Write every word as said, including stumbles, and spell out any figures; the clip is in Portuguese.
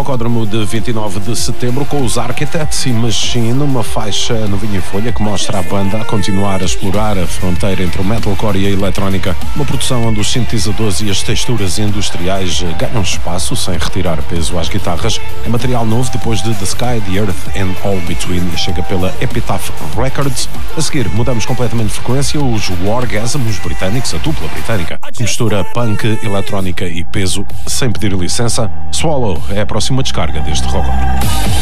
Rocódromo de vinte e nove de setembro com os Architects e Machine, uma faixa novinha em folha que mostra a banda a continuar a explorar a fronteira entre o metalcore e a eletrónica, uma produção onde os sintetizadores e as texturas industriais ganham espaço sem retirar peso às guitarras. É material novo depois de The Sky, The Earth and All Between e chega pela Epitaph Records. A seguir mudamos completamente de frequência, os Wargasm, os britânicos, a dupla britânica, que mistura punk, eletrónica e peso sem pedir licença. Swallow é a próxima descarga deste Rocódromo.